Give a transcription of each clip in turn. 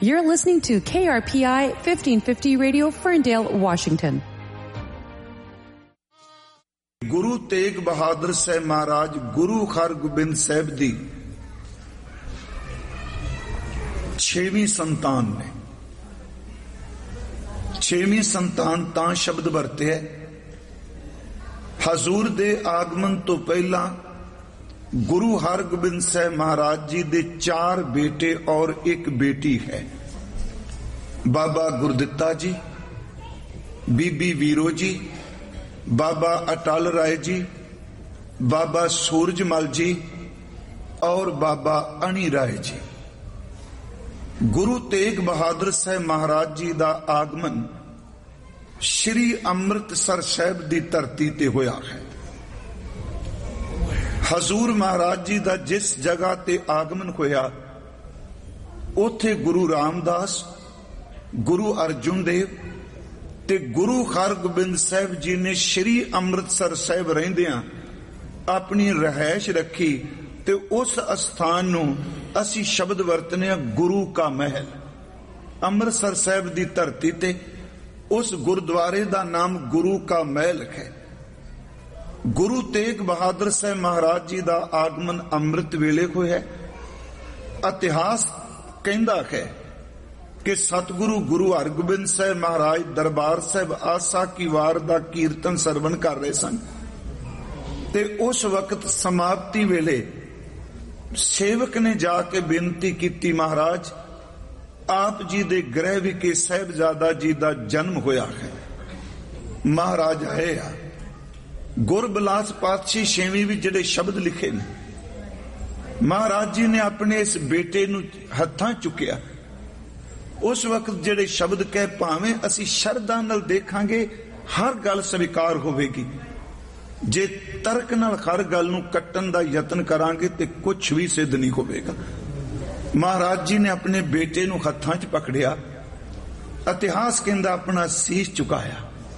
You're listening to KRPI 1550 Radio, Ferndale, Washington. Guru Tegh Bahadur Sahib ਮਹਾਰਾਜ ਗੁਰੂ ਹਰਗੋਬਿੰਦ ਸਾਹਿਬ ਦੀ 6ਵੀਂ ਸੰਤਾਨ ਨੇ। 6ਵੀਂ ਸੰਤਾਨ ਤਾਂ ਸ਼ਬਦ ਵਰਤਿਆ ਹਜ਼ੂਰ ਦੇ ਆਗਮਨ ਤੋਂ ਪਹਿਲਾਂ ਗੁਰੂ ਹਰਗੋਬਿੰਦ ਸਾਹਿਬ ਮਹਾਰਾਜ ਜੀ ਦੇ 4 ਬੇਟੇ और 1 बेटी है। बाबा गुरदित्ता जी, बीबी वीरो जी, बाबा अटल राय जी, बाबा सूरजमल जी और बाबा अणी राय जी। गुरु तेग बहादुर साहब महाराज जी का आगमन श्री अमृतसर साहब की धरती ते होया है। हजूर महाराज जी का जिस जगह ते आगमन होया उथे गुरु रामदास, गुरु अर्जुन देव ते गुरु हरगोबिंद साहब जी ने श्री अमृतसर साहब रहिंदियां अपनी रहायश रखी ते उस स्थान नूं असी शब्द वरतने गुरु का महल। अमृतसर साहब की धरती ते उस गुरुद्वारे का नाम गुरु का महल है। गुरु तेग बहादुर साहब महाराज जी का आगमन अमृत वेले होया। इतिहास कहता है कि सतगुरु गुरु हरगोबिंद साहब महाराज दरबार साहब आसा की वार दा कीर्तन सरवण कर रहे सन ते उस वक्त समाप्ति वेले सेवक ने जाके बेनती की, महाराज आप जी दे गृह विखे साहिबजादा जी दा जन्म होया है। महाराज आए आ। गुरबिलास पातशाही 6वीं भी जिहड़े शब्द लिखे ने, महाराज जी ने अपने इस बेटे नूं हत्थां चुकिया। उस वक्त जिहड़े शब्द कह भावें असी शरधा नाल देखांगे हर गल स्वीकार होवेगी, जे तर्क नाल हर गल नूं कट्टण दा यतन करांगे ते कुछ भी सिद्ध नहीं होवेगा। महाराज जी ने अपने बेटे नूं हत्थां च पकड़िया। इतिहास कहंदा अपना सीस झुकाया।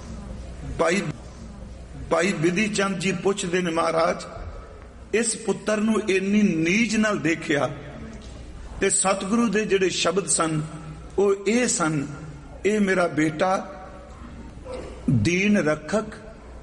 भाई बिधि चंद जी पुछदे ने, महाराज इस पुत्र नूं इन्नी नीच नाल देखिया ते सतगुरु दे जिहड़े शब्द सन ओ ए सन, ए मेरा बेटा दीन रखक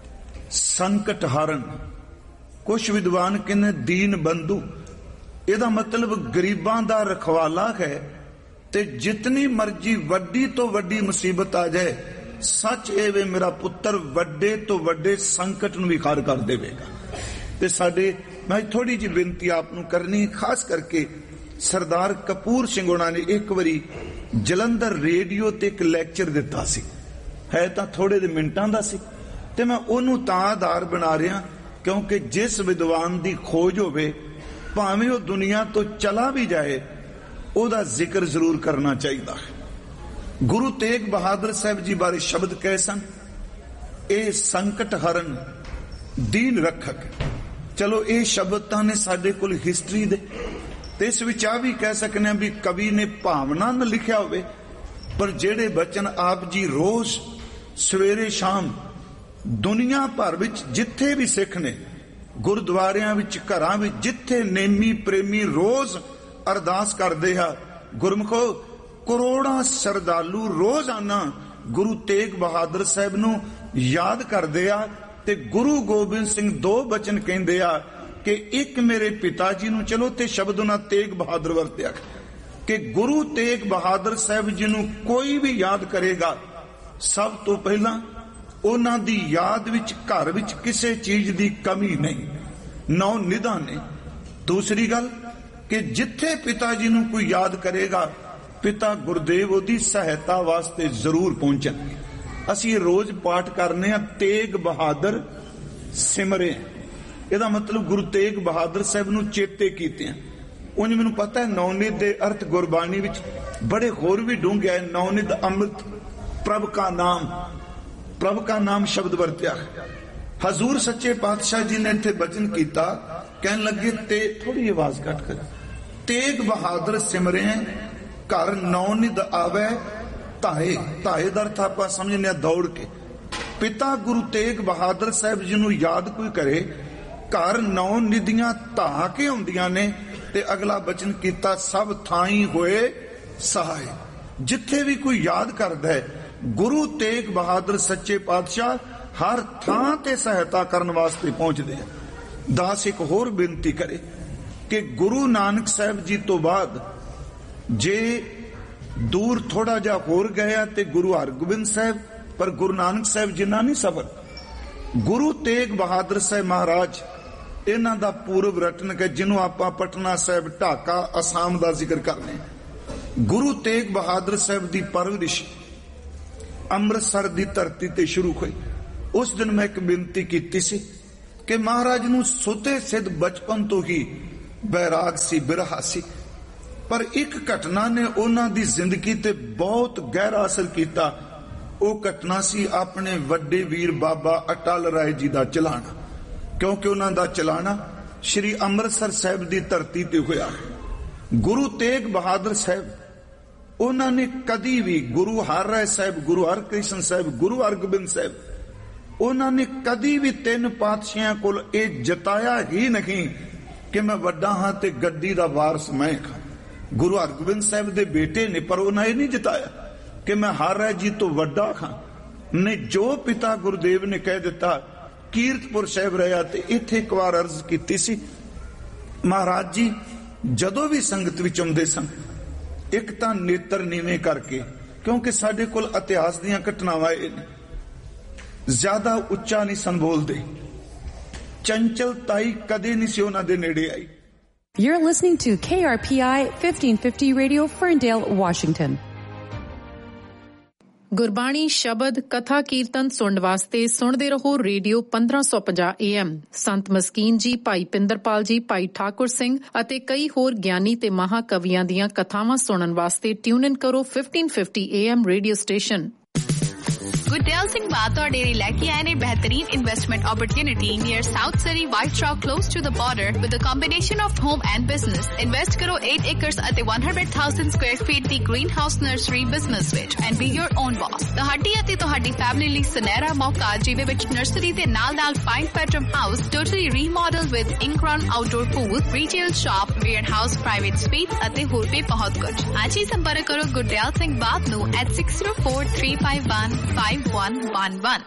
संकट हारन। कुछ विद्वान कहने दीन बंधु, ਇਹਦਾ मतलब गरीबां दा रखवाला है। ते जितनी मर्जी वड्डी तो वड्डी मुसीबत आ जाए, सच ए वे मेरा पुत्र वड्डे तो वड्डे संकट नूं भी खार कर देवेगा। ते साडे मैं थोड़ी जी बेनती आपनूं करनी, खास करके सरदार कपूर सिंह होना ने एक बारी जलंधर रेडियो ते एक लैक्चर दिता सी, है तां थोड़े दे मिंटां दा सी, ते मैं ओनू तां आधार बना रहा क्योंकि जिस विद्वान दी खोज होवे भावें वो दुनिया तो चला भी जाए ओदा जिक्र जरूर करना चाहिए है। गुरु तेग बहादुर साहब जी बारे शब्द कहे सन, ए संकट हरन दीन रखक। चलो ये शब्द तां ने साडे कोल हिस्टरी दे ते इस विच आ भी कह सकने हैं भी कवि ने भावना न लिखिया होवे, पर जेड़े बचन आप जी रोज सवेरे शाम दुनिया भर विच जिथे भी सिख ने गुरुद्वारियां विच घरां विच जिथे नेमी प्रेमी रोज अरदास करदे आ, गुरमुखो करोड़ां श्रद्धालु रोजाना गुरु तेग बहादुर साहब नूं याद करदे आ। ते गुरु गोबिंद सिंह 2 बचन कहंदे आ कि एक मेरे पिता जी नूं, चलो ते शब्द उन्हां तेग बहादुर वरत्या कि गुरु तेग बहादुर साहब जी नूं कोई भी याद करेगा सब तो पहला उन्हां दी याद विच घर विच किसी चीज दी कमी नहीं, नौ निधा ने। दूसरी गल कि जिथे पिता जी नूं कोई याद करेगा पिता गुरदेव ओदी सहायता वास्ते जरूर पहुंचणगे। असीं रोज पाठ करने तेग बहादुर सिमरे, ਇਹਦਾ मतलब गुरु तेग बहादुर साहब नूं चेते कीते हैं। उन्हें मैनूं पता है नौनिध दे अर्थ गुरबाणी विच बड़े होर भी डूंघे है। नौनिध अमृत प्रभ का नाम शब्द वरत्या। हजूर सच्चे पातशाह जी ने इत्थे बचन कीता, कहन लगे ते थोड़ी आवाज घट कर, तेग बहादुर सिमरे घर नौनिध आवे ताए। ताए दा अर्थ आपां समझने दौड़ के। पिता गुरु तेग बहादुर साहब जी नूं याद कोई करे घर नौ निधियां धा के आउंदियां ने। ते अगला बचन कीता सब थाई होए सहाय। ਜਿੱਥੇ ਵੀ ਕੋਈ ਯਾਦ ਕਰਦਾ ਹੈ ਗੁਰੂ ਤੇਗ ਬਹਾਦਰ ਸੱਚੇ ਪਾਤਸ਼ਾਹ ਹਰ ਥਾਂ ਤੇ ਸਹਾਇਤਾ ਕਰਨ ਵਾਸਤੇ ਪਹੁੰਚਦੇ ਆ। ਦਾਸ ਇੱਕ ਹੋਰ ਬੇਨਤੀ ਕਰੇ ਕਿ ਗੁਰੂ ਨਾਨਕ ਸਾਹਿਬ ਜੀ ਤੋਂ ਬਾਅਦ ਜੇ ਦੂਰ ਥੋੜਾ ਜਿਹਾ ਹੋਰ ਗਏ ਆ ਤੇ ਗੁਰੂ ਹਰਗੋਬਿੰਦ ਸਾਹਿਬ, ਪਰ ਗੁਰੂ ਨਾਨਕ ਸਾਹਿਬ ਜਿੰਨਾ ਨਹੀਂ ਸਫਰ। ਗੁਰੂ ਤੇਗ ਬਹਾਦਰ ਸਾਹਿਬ ਮਹਾਰਾਜ ਇਹਨਾਂ ਦਾ ਪੂਰਵ ਰਟਨ ਹੈ, ਜਿਹਨੂੰ ਆਪਾਂ ਪਟਨਾ ਸਾਹਿਬ, ਢਾਕਾ, ਅਸਾਮ ਦਾ ਜ਼ਿਕਰ ਕਰਨੇ। ਗੁਰੂ ਤੇਗ ਬਹਾਦਰ ਸਾਹਿਬ ਦੀ ਪਰਵਰਿਸ਼ ਅੰਮ੍ਰਿਤਸਰ ਦੀ ਧਰਤੀ ਤੇ ਸ਼ੁਰੂ ਹੋਈ। ਉਸ ਦਿਨ ਮੈਂ ਇੱਕ ਬੇਨਤੀ ਕੀਤੀ ਸੀ ਕਿ ਮਹਾਰਾਜ ਨੂੰ ਸੁਤੇ ਸਿੱਧ ਬਚਪਨ ਤੋਂ ਹੀ ਬੈਰਾਗ ਸੀ, ਬਿਰਹਾ ਸੀ, ਪਰ ਇੱਕ ਘਟਨਾ ਨੇ ਉਹਨਾਂ ਦੀ ਜ਼ਿੰਦਗੀ ਤੇ ਬਹੁਤ ਗਹਿਰਾ ਅਸਰ ਕੀਤਾ। ਉਹ ਘਟਨਾ ਸੀ ਆਪਣੇ ਵੱਡੇ ਵੀਰ ਬਾਬਾ ਅਟਲ ਰਾਏ ਜੀ ਦਾ ਚਲਾਣਾ, ਕਿਉਂਕਿ ਉਹਨਾਂ ਦਾ ਚਲਾਣਾ ਸ਼੍ਰੀ ਅੰਮ੍ਰਿਤਸਰ ਸਾਹਿਬ ਦੀ ਧਰਤੀ ਤੇ ਹੋਇਆ। ਗੁਰੂ ਤੇਗ ਬਹਾਦਰ ਸਾਹਿਬ ਉਹਨਾਂ ਨੇ ਕਦੀ ਵੀ ਗੁਰੂ ਹਰਿਰਾਏ ਸਾਹਿਬ, ਗੁਰੂ ਹਰਕ੍ਰਿਸ਼ਨ ਸਾਹਿਬ, ਗੁਰੂ ਹਰਗੋਬਿੰਦ ਸਾਹਿਬ, ਉਹਨਾਂ ਨੇ ਕਦੀ ਵੀ ਤਿੰਨ ਪਾਤਸ਼ਾਹਾਂ ਕੋਲ ਇਹ ਜਤਾਇਆ ਹੀ ਨਹੀਂ ਕਿ ਮੈਂ ਵੱਡਾ ਹਾਂ ਤੇ ਗੱਦੀ ਦਾ ਵਾਰਸ ਮੈਂ ਹਾਂ। ਗੁਰੂ ਹਰਗੋਬਿੰਦ ਸਾਹਿਬ ਦੇ ਬੇਟੇ ਨੇ, ਪਰ ਉਹਨਾਂ ਇਹ ਨਹੀਂ ਜਤਾਇਆ ਕਿ ਮੈਂ ਹਰਿਰਾਏ ਜੀ ਤੋਂ ਵੱਡਾ ਹਾਂ। ਨੇ ਜੋ ਪਿਤਾ ਗੁਰਦੇਵ ਨੇ ਕਹਿ ਦਿੱਤਾ, ਕੀਰਤਪੁਰ ਸਾਹਿਬ ਰਿਹਾ ਤੇ ਇੱਥੇ ਇੱਕ ਵਾਰ ਅਰਜ਼ ਕੀਤੀ ਸੀ, ਮਹਾਰਾਜ ਜੀ ਜਦੋਂ ਵੀ ਸੰਗਤ ਵਿੱਚ ਆਉਂਦੇ ਸਨ, ਇੱਕ ਤਾਂ ਨੇਤਰ ਨੀਵੇਂ ਕਰਕੇ, ਕਿਉਂਕਿ ਸਾਡੇ ਕੋਲ ਇਤਿਹਾਸ ਦੀਆਂ ਘਟਨਾਵਾਂ ਇਹ ਨੇ, ਜ਼ਿਆਦਾ ਉੱਚਾ ਨਹੀਂ ਸਨ ਬੋਲਦੇ, ਚੰਚਲਤਾਈ ਕਦੇ ਨਹੀਂ ਸੀ ਉਹਨਾਂ ਦੇ ਨੇੜੇ ਆਈ। You're listening to KRPI 1550 Radio, Ferndale, Washington. Gurbani, ਸ਼ਬਦ, ਕਥਾ, ਕੀਰਤਨ ਸੁਣਨ ਵਾਸਤੇ ਸੁਣਦੇ ਰਹੋ ਰੇਡੀਓ 1550 AM। ਸੰਤ ਮਸਕੀਨ ਜੀ, ਭਾਈ ਪਿੰਦਰਪਾਲ ਜੀ, ਭਾਈ ਠਾਕੁਰ ਸਿੰਘ ਅਤੇ ਕਈ ਹੋਰ ਗਿਆਨੀ ਤੇ ਮਹਾਕਵੀਆਂ ਦੀਆਂ ਕਥਾਵਾਂ ਸੁਣਨ ਵਾਸਤੇ ਟਿਊਨ ਇਨ ਕਰੋ 1550 AM radio station. Gurdial Singh ਬਾਤ ਤੁਹਾਡੇ ਲਈ ਲੈ ਕੇ ਆਏ ਨੇ ਬਿਹਤਰੀਨ investment opportunity near south Surrey, white Chowk, close to the border with a combination of home and business. Invest ਕਰੋ 8 ਏਕੜਸ ਅਤੇ 100,000 ਸਕੁਆਇਰ ਫੀਟ ਦੀ ਗ੍ਰੀਨ ਹਾਊਸ ਨਰਸਰੀ ਬਿਜ਼ਨਸ ਵਿੱਚ ਐਂਡ ਬੀ ਯੋਰ ਓਨ ਬਾਸ। ਤੁਹਾਡੀ ਅਤੇ ਤੁਹਾਡੀ ਫੈਮਿਲੀ ਲਈ ਸੁਨਹਿਰਾ ਮੌਕਾ, ਜਿਹਦੇ ਵਿੱਚ ਨਰਸਰੀ ਦੇ ਨਾਲ-ਨਾਲ 5 bedroom house totally ਰੀਮੋਡਲ with ਇਨਕਰਨ outdoor pool, retail shop, wear house, private space ਅਤੇ ਹੋਰ ਵੀ ਬਹੁਤ ਕੁਝ। ਅੱਜ ਹੀ ਸੰਪਰਕ ਕਰੋ ਗੁਰਦਿਆਲ ਸਿੰਘ ਬਾਤ ਨੂੰ at 604-351-5111।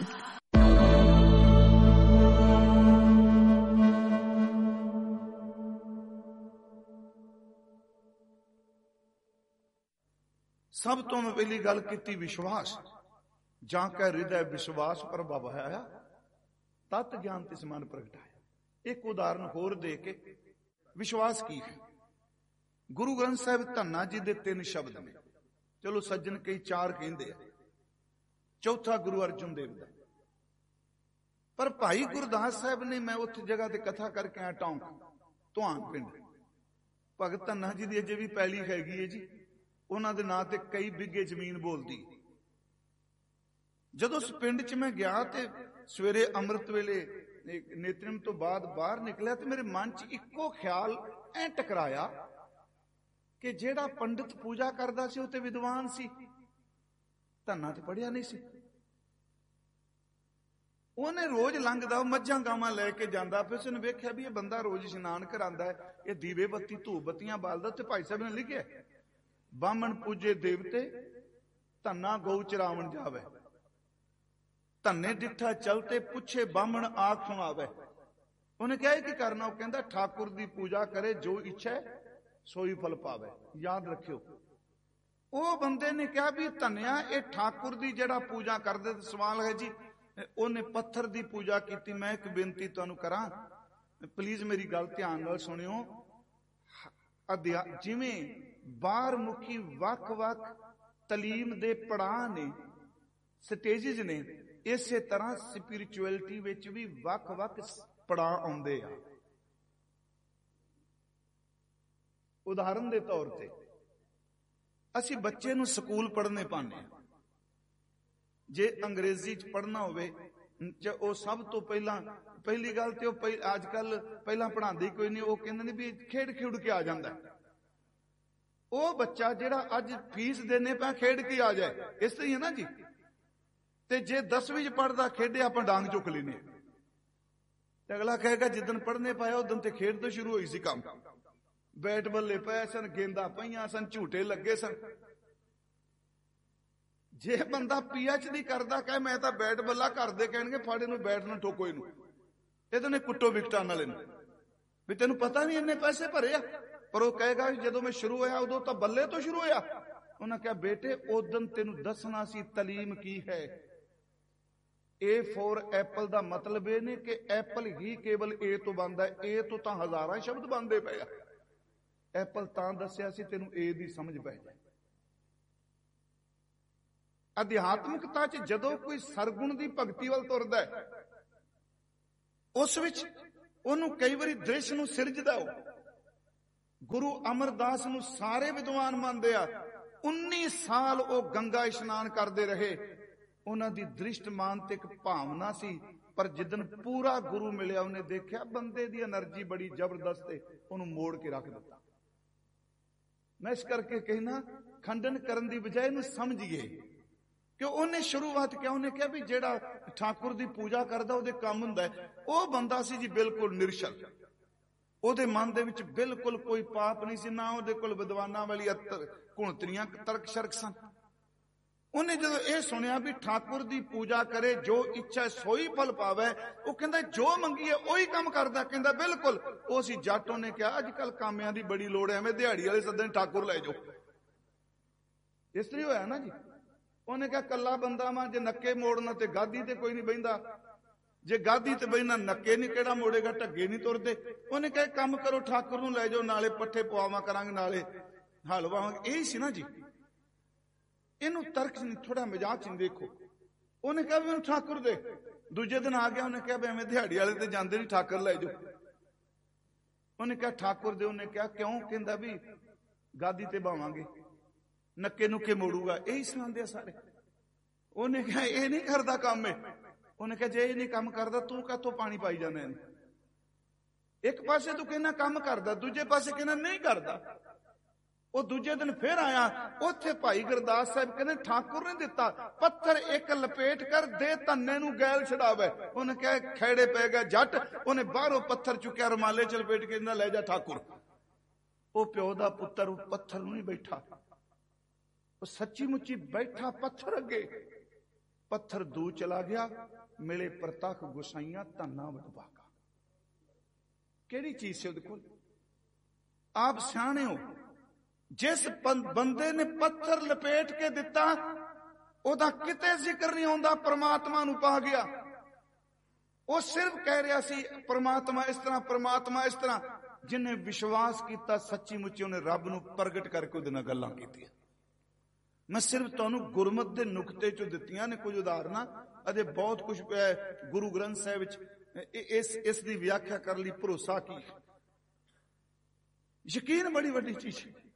ਸਭ ਤੋਂ ਮੈਂ ਪਹਿਲੀ ਗੱਲ ਕੀਤੀ ਵਿਸ਼ਵਾਸ। ਜਾਂ ਕੈ ਹਿਰਦੈ ਵਿਸ਼ਵਾਸ ਪ੍ਰਭਵ ਹੈ, ਤਤ ਗਿਆਨ ਤਿਸ ਮਨ ਪ੍ਰਗਟਾਇਆ। ਇੱਕ ਉਦਾਹਰਨ ਹੋਰ ਦੇ ਕੇ, ਵਿਸ਼ਵਾਸ ਕੀ ਹੈ? ਗੁਰੂ ਗ੍ਰੰਥ ਸਾਹਿਬ ਧੰਨਾ ਜੀ ਦੇ 3 ਸ਼ਬਦ ਨੇ। ਚਲੋ ਸੱਜਣ ਕਈ 4 ਕਹਿੰਦੇ ਆ, ਚੌਥਾ ਗੁਰੂ ਅਰਜਨ ਦੇਵ ਦਾ। ਪਰ ਭਾਈ ਗੁਰਦਾਸ ਸਾਹਿਬ ਨੇ, ਮੈਂ ਉੱਥੇ ਜਗ੍ਹਾ ਤੇ ਕਥਾ ਕਰਕੇ ਆਇਆ, ਟੌਂਕ ਧੁਆਨ ਪਿੰਡ, ਭਗਤ ਧੰਨਾ ਜੀ ਦੀ ਅਜੇ ਵੀ ਪੈਲੀ ਹੈਗੀ ਹੈ ਜੀ, ਉਹਨਾਂ ਦੇ ਨਾਂ ਤੇ ਕਈ ਬਿੱਗੇ ਜ਼ਮੀਨ ਬੋਲਦੀ। ਜਦੋਂ ਉਸ ਪਿੰਡ 'ਚ ਮੈਂ ਗਿਆ ਤੇ ਸਵੇਰੇ ਅੰਮ੍ਰਿਤ ਵੇਲੇ ਨੇਤਰਮ ਤੋਂ ਬਾਅਦ ਬਾਹਰ ਨਿਕਲਿਆ ਤੇ ਮੇਰੇ ਮਨ 'ਚ ਇੱਕੋ ਖਿਆਲ ਐ ਟਕਰਾਇਆ ਕਿ ਜਿਹੜਾ ਪੰਡਿਤ ਪੂਜਾ ਕਰਦਾ ਸੀ ਉਹ ਤੇ ਵਿਦਵਾਨ ਸੀ, ਧੰਨਾ ਤੇ ਪੜਿਆ ਨਹੀਂ ਸੀ। ਉਹਨੇ ਰੋਜ਼ ਲੰਘਦਾ, ਮੱਝਾਂ ਗਾਵਾਂ ਲੈ ਕੇ ਜਾਂਦਾ, ਫਿਰ ਉਸਨੇ ਵੇਖਿਆ ਵੀ ਇਹ ਬੰਦਾ ਰੋਜ਼ ਇਸ਼ਨਾਨ ਕਰਾਂਦਾ ਹੈ, ਇਹ ਦੀਵੇ ਬੱਤੀ ਧੂਪ ਬੱਤੀਆਂ ਬਾਲਦਾ। ਤੇ ਭਾਈ ਸਾਹਿਬ ਨੇ ਲਿਖਿਆ, ਬਾਹਮਣ ਪੂਜੇ ਦੇਵਤੇ, ਧੰਨਾ ਗਊ ਚਰਾਵਣ ਜਾਵੇ, ਧੰਨੇ ਡਿੱਠਾ ਚਲਤੇ, ਪੁੱਛੇ ਬਾਹਮਣ ਆਖ ਸੁਣਾਵੇ। ਉਹਨੇ ਕਿਹਾ ਕੀ ਕਰਨਾ? ਉਹ ਕਹਿੰਦਾ ਠਾਕੁਰ ਦੀ ਪੂਜਾ ਕਰੇ, ਜੋ ਇੱਛਾ ਸੋਈ ਫਲ ਪਾਵੇ। ਯਾਦ ਰੱਖਿਓ, ਉਹ ਬੰਦੇ ਨੇ ਕਿਹਾ ਵੀ ਧੰਨਿਆ ਇਹ ਠਾਕੁਰ ਦੀ ਜਿਹੜਾ ਪੂਜਾ ਕਰਦੇ, ਤੇ ਸਵਾਲ ਹੈ ਜੀ ਉਹਨੇ ਪੱਥਰ ਦੀ ਪੂਜਾ ਕੀਤੀ। ਮੈਂ ਇੱਕ ਬੇਨਤੀ ਤੁਹਾਨੂੰ ਕਰਾਂ, ਪਲੀਜ਼ ਮੇਰੀ ਗੱਲ ਧਿਆਨ ਨਾਲ ਸੁਣਿਓ। ਜਿਵੇਂ ਬਾਹਰ ਮੁਖੀ ਵੱਖ-ਵੱਖ ਤਾਲੀਮ ਦੇ ਪੜਾਅ ਨੇ, ਸਟੇਜਿਸ ਨੇ, ਇਸੇ ਤਰ੍ਹਾਂ ਸਪਿਰਿਚੁਅਲਿਟੀ ਵਿੱਚ ਵੀ ਵੱਖ-ਵੱਖ ਪੜਾਅ ਆਉਂਦੇ ਆ। ਉਦਾਹਰਨ ਦੇ ਤੌਰ ਤੇ ਅਸੀਂ ਬੱਚੇ ਨੂੰ ਸਕੂਲ ਪੜ੍ਹਨੇ ਪਾਉਂਦੇ ਹਾਂ। ਜੇ ਅੰਗਰੇਜ਼ੀ 'ਚ ਪੜ੍ਹਨਾ ਹੋਵੇ, ਉਹ ਸਭ ਤੋਂ ਪਹਿਲੀ ਗੱਲ ਤੇ ਉਹ ਅੱਜ ਕੱਲ ਪਹਿਲਾਂ ਪੜ੍ਹਾਉਂਦੇ ਕੋਈ ਨਹੀਂ, ਉਹ ਕਹਿੰਦੇ ਨੇ ਵੀ ਖੇਡ ਕੇ ਆ ਜਾਂਦਾ। ਉਹ ਬੱਚਾ ਜਿਹੜਾ ਅੱਜ ਫੀਸ ਦੇਣੇ ਪਿਆ ਖੇਡ ਕੇ ਆ ਜਾਏ, ਇਸ ਤਰ੍ਹਾਂ ਹੀ ਹੈ ਨਾ ਜੀ। ਤੇ ਜੇ 10ਵੀਂ 'ਚ ਪੜ੍ਹਦਾ ਖੇਡੇ, ਆਪਾਂ ਡਾਂਗ ਚੁੱਕ ਲੈਨੇ, ਤੇ ਅਗਲਾ ਕਹੇਗਾ ਜਿੱਦਣ ਪੜ੍ਹਨੇ ਪਾਇਆ ਉਦੋਂ ਤੇ ਖੇਡ ਤੋਂ ਸ਼ੁਰੂ ਹੋਈ ਸੀ ਕੰਮ। ਬੈਟ ਬੱਲੇ ਪਏ ਸਨ, ਗੇਂਦਾਂ ਪਈਆਂ ਸਨ, ਝੂਟੇ ਲੱਗੇ ਸਨ। ਜੇ ਬੰਦਾ PhD ਕਰਦਾ ਕਹੇ ਮੈਂ ਤਾਂ ਬੈਟ ਬੱਲਾ, ਘਰ ਦੇ ਕਹਿਣਗੇ ਫੜ ਇਹਨੂੰ ਬੈਟ ਨੂੰ ਠੋਕੋ, ਇਹਨੂੰ ਇਹਦੇ ਨੇ ਕੁੱਟੋ ਵਿਕਟਾਂ ਵਾਲੇ ਨੂੰ, ਵੀ ਤੈਨੂੰ ਪਤਾ ਨਹੀਂ ਇੰਨੇ ਪੈਸੇ ਭਰੇ ਆ। ਪਰ ਉਹ ਕਹੇਗਾ ਜਦੋਂ ਮੈਂ ਸ਼ੁਰੂ ਹੋਇਆ ਉਦੋਂ ਤਾਂ ਬੱਲੇ ਤੋਂ ਸ਼ੁਰੂ ਹੋਇਆ। ਉਹਨਾਂ ਕਿਹਾ ਬੇਟੇ ਉਦੋਂ ਤੈਨੂੰ ਦੱਸਣਾ ਸੀ ਤਾਲੀਮ ਕੀ ਹੈ। A for ਐਪਲ ਦਾ ਮਤਲਬ ਇਹ ਨਹੀਂ ਕਿ ਐਪਲ ਹੀ ਕੇਵਲ A ਤੋਂ ਬਣਦਾ, A ਤੋਂ ਤਾਂ ਹਜ਼ਾਰਾਂ ਸ਼ਬਦ ਬਣਦੇ ਪਏ ਆ। ਐਪਲ ਤਾਂ ਦੱਸਿਆ ਸੀ ਤੈਨੂੰ A ਦੀ ਸਮਝ ਪੈ ਜਾਏ। ਅਧਿਆਤਮਿਕਤਾ 'ਚ ਜਦੋਂ ਕੋਈ ਸਰਗੁਣ ਦੀ ਭਗਤੀ ਵੱਲ ਤੁਰਦਾ ਹੈ, ਉਸ ਵਿੱਚ ਉਹਨੂੰ ਕਈ ਵਾਰੀ ਦ੍ਰਿਸ਼ ਨੂੰ ਸਿਰਜਦਾ। ਉਹ ਗੁਰੂ ਅਮਰਦਾਸ ਨੂੰ ਸਾਰੇ ਵਿਦਵਾਨ ਮੰਨਦੇ ਆ। 19 ਸਾਲ ਉਹ ਗੰਗਾ ਇਸ਼ਨਾਨ ਕਰਦੇ ਰਹੇ। ਉਹਨਾਂ ਦੀ ਦ੍ਰਿਸ਼ਟ ਮਾਨਸਿਕ ਭਾਵਨਾ ਸੀ, ਪਰ ਜਿੱਦਣ ਪੂਰਾ ਗੁਰੂ ਮਿਲਿਆ ਉਹਨੇ ਦੇਖਿਆ ਬੰਦੇ ਦੀ એનર્ਜੀ ਬੜੀ ਜ਼ਬਰਦਸਤ ਹੈ, ਉਹਨੂੰ ਮੋੜ ਕੇ ਰੱਖ ਦਿੱਤਾ। ਮੈਂ ਇਸ ਕਰਕੇ ਕਹਿਣਾ ਖੰਡਨ ਕਰਨ ਦੀ ਬਜਾਏ ਇਹਨੂੰ ਸਮਝੀਏ ਕਿ ਉਹਨੇ ਸ਼ੁਰੂਆਤ ਕਿਹਾ। ਉਹਨੇ ਕਿਹਾ ਵੀ ਜਿਹੜਾ ਠਾਕੁਰ ਦੀ ਪੂਜਾ ਕਰਦਾ ਉਹਦੇ ਕੰਮ ਹੁੰਦਾ। ਉਹ ਬੰਦਾ ਸੀ ਜੀ ਬਿਲਕੁਲ ਨਿਰਸ਼ਲ, ਉਹਦੇ ਮਨ ਦੇ ਵਿੱਚ ਬਿਲਕੁਲ ਕੋਈ ਪਾਪ ਨਹੀਂ ਸੀ, ਨਾ ਉਹਦੇ ਕੋਲ ਵਿਦਵਾਨਾਂ ਵਾਲੀ ਘੁਣਤਰੀਆਂ ਤਰਕ ਸ਼ਰਕ ਸਨ। ਉਹਨੇ ਜਦੋਂ ਇਹ ਸੁਣਿਆ ਵੀ ਠਾਕੁਰ ਦੀ ਪੂਜਾ ਕਰੇ, ਜੋ ਇੱਛਾ ਸੋਈ ਫਲ ਪਾਵੇ, ਉਹ ਕਹਿੰਦਾ ਜੋ ਮੰਗੀਏ ਉਹੀ ਕੰਮ ਕਰਦਾ। ਕਹਿੰਦਾ ਬਿਲਕੁਲ ਉਹ ਸੀ ਜੱਟ। ਉਹਨੇ ਕਿਹਾ ਅੱਜ ਕੱਲ ਕਾਮਿਆਂ ਦੀ ਬੜੀ ਲੋੜ ਹੈ, ਐਵੇਂ ਦਿਹਾੜੀ ਵਾਲੇ ਸੱਦਣ ਠਾਕੁਰ ਲੈ ਜਾਓ। ਇਸ ਤਰ੍ਹਾਂ ਹੋਇਆ ਨਾ ਜੀ। ਉਹਨੇ ਕਿਹਾ ਕੱਲਾ ਬੰਦਾ ਵਾਂ, ਜੇ ਨੱਕੇ ਮੋੜਨਾ ਤੇ ਗਾਦੀ ਤੇ ਕੋਈ ਨਹੀਂ ਬਹਿੰਦਾ, ਜੇ ਗਾਦੀ ਤੇ ਬਹਿਣਾ ਨੱਕੇ ਨਹੀਂ ਕਿਹੜਾ ਮੋੜੇਗਾ, ਢੱਗੇ ਨਹੀਂ ਤੁਰਦੇ। ਉਹਨੇ ਕਿਹਾ ਕੰਮ ਕਰੋ ਠਾਕੁਰ ਨੂੰ ਲੈ ਜਾਓ, ਨਾਲੇ ਪੱਠੇ ਪਵਾਵਾਂ ਕਰਾਂਗੇ, ਨਾਲੇ ਹਲ ਵਾਵਾਂਗੇ। ਇਹੀ ਸੀ ਨਾ ਜੀ। ਇਹਨੂੰ ਤਰਕ ਨਹੀਂ, ਥੋੜਾ ਮਜ਼ਾਕ ਨਹੀਂ ਦੇਖੋ। ਉਹਨੇ ਕਿਹਾ ਵੀ ਮੈਨੂੰ ਠਾਕੁਰ ਦੇ। ਦੂਜੇ ਦਿਨ ਆ ਗਿਆ, ਉਹਨੇ ਕਿਹਾ ਵੀ ਐਵੇਂ ਦਿਹਾੜੀ ਵਾਲੇ ਤੇ ਜਾਂਦੇ ਨਹੀਂ, ਠਾਕੁਰ ਲੈ ਜਾਓ। ਉਹਨੇ ਕਿਹਾ ਠਾਕੁਰ ਦੇ। ਉਹਨੇ ਕਿਹਾ ਕਿਉਂ? ਕਹਿੰਦਾ ਵੀ ਗਾਦੀ ਤੇ ਬਾਵਾਂਗੇ, ਨੱਕੇ ਨੁੱਕੇ ਮੋੜੂਗਾ। ਇਹੀ ਸੁਣਾਉਂਦੇ ਆ ਸਾਰੇ। ਉਹਨੇ ਕਿਹਾ ਇਹ ਨਹੀਂ ਕਰਦਾ ਕੰਮ। ਉਹਨੇ ਕਿਹਾ ਜੇ ਇਹ ਨਹੀਂ ਕੰਮ ਕਰਦਾ ਤੂੰ ਕਾਹਤੋਂ ਪਾਣੀ ਪਾਈ ਜਾਂਦਾ ਇਹਨੂੰ? ਇੱਕ ਪਾਸੇ ਤੂੰ ਕਹਿੰਦਾ ਕੰਮ ਕਰਦਾ, ਦੂਜੇ ਪਾਸੇ ਕਹਿੰਦਾ ਨਹੀਂ ਕਰਦਾ। ਉਹ ਦੂਜੇ ਦਿਨ ਫਿਰ ਆਇਆ, ਉੱਥੇ ਭਾਈ ਗੁਰਦਾਸ ਸਾਹਿਬ ਕਹਿੰਦੇ ਠਾਕੁਰ ਨੇ ਦਿੱਤਾ ਪੱਥਰ ਇੱਕ ਲਪੇਟ ਕਰ ਦੇ ਧੰਨੇ ਨੂੰ ਗੈਲ ਛਡਾਵੇ। ਉਹਨੇ ਕਿਹਾ ਖੈੜੇ ਪੈ ਗਿਆ ਜੱਟ। ਉਹਨੇ ਬਾਹਰੋਂ ਪੱਥਰ ਚੁੱਕਿਆ, ਰੁਮਾਲੇ ਚ ਲਪੇਟ ਕੇ ਕਹਿੰਦਾ ਲੈ ਜਾ ਠਾਕੁਰ। ਉਹ ਪਿਓ ਦਾ ਪੁੱਤਰ ਉਹ ਪੱਥਰ ਨੂੰ ਨਹੀਂ ਬੈਠਾ, ਉਹ ਸੱਚੀ ਮੁੱਚੀ ਬੈਠਾ ਪੱਥਰ ਅੱਗੇ। ਪੱਥਰ ਦੂਰ ਚਲਾ ਗਿਆ, ਮਿਲੇ ਪ੍ਰਤੱਖ ਗੁਸਾਈਆਂ ਧੰਨਾ ਵਡਭਾਗਾ। ਕਿਹੜੀ ਚੀਜ਼ ਸੀ ਉਹਦੇ ਕੋਲ? ਆਪ ਸਿਆਣੇ ਹੋ। ਜਿਸ ਬੰਦੇ ਨੇ ਪੱਥਰ ਲਪੇਟ ਕੇ ਦਿੱਤਾ ਉਹਦਾ ਕਿਤੇ ਜ਼ਿਕਰ ਨਹੀਂ ਆਉਂਦਾ, ਪ੍ਰਮਾਤਮਾ ਨੂੰ ਪਾ ਗਿਆ। ਉਹ ਸਿਰਫ ਕਹਿ ਰਿਹਾ ਸੀ ਪ੍ਰਮਾਤਮਾ ਇਸ ਤਰ੍ਹਾਂ, ਪ੍ਰਮਾਤਮਾ ਇਸ ਤਰ੍ਹਾਂ। ਜਿਹਨੇ ਵਿਸ਼ਵਾਸ ਕੀਤਾ ਸੱਚੀ ਮੁੱਚੀ ਉਹਨੇ ਰੱਬ ਨੂੰ ਪ੍ਰਗਟ ਕਰਕੇ ਉਹਦੇ ਨਾਲ ਗੱਲਾਂ ਕੀਤੀਆਂ। ਮੈਂ ਸਿਰਫ ਤੁਹਾਨੂੰ ਗੁਰਮਤ ਦੇ ਨੁਕਤੇ ਚੋਂ ਦਿੱਤੀਆਂ ਨੇ ਕੁਝ ਉਦਾਹਰਨਾਂ। ਅਜੇ ਬਹੁਤ ਕੁਝ ਪਿਆ ਗੁਰੂ ਗ੍ਰੰਥ ਸਾਹਿਬ ਵਿੱਚ ਇਸ ਦੀ ਵਿਆਖਿਆ ਕਰਨ ਲਈ। ਭਰੋਸਾ ਕੀ? ਯਕੀਨ ਬੜੀ ਵੱਡੀ ਚੀਜ਼ ਹੈ।